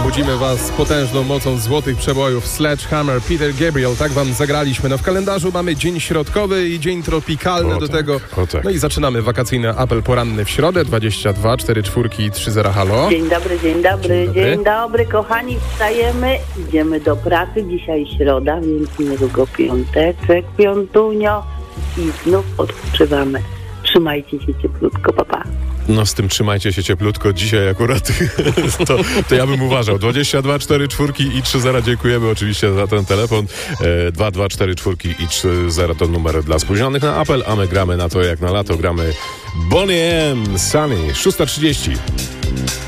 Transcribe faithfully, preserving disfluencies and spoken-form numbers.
Budzimy was potężną mocą złotych przebojów Sledgehammer, Peter Gabriel. Tak wam zagraliśmy. No w kalendarzu mamy dzień środkowy i dzień tropikalny o do tak, tego. tak. No i zaczynamy wakacyjny apel poranny w środę. dwadzieścia dwa, cztery czwórki i trzy zera. Halo. Dzień dobry, dzień dobry, Dzień dobry. dzień dobry, kochani, wstajemy, idziemy do pracy, dzisiaj środa, więc niedługo piąteczek, piątunio i znów odpoczywamy. Trzymajcie się cieplutko, papa. No z tym trzymajcie się cieplutko. Dzisiaj akurat to, to ja bym uważał. dwadzieścia dwa, cztery czwórki i trzy zera. Dziękujemy oczywiście za ten telefon. E, dwa dwa cztery czwórki i trzy zera to numer dla spóźnionych na apel, a my gramy na to jak na lato. Gramy Bonnie M. Sunny. szósta trzydzieści.